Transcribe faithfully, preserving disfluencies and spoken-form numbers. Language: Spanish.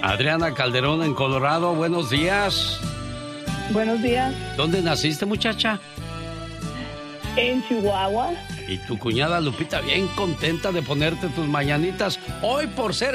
Adriana Calderón en Colorado, buenos días. Buenos días. ¿Dónde naciste, muchacha? En Chihuahua. Y tu cuñada Lupita bien contenta de ponerte tus mañanitas hoy por ser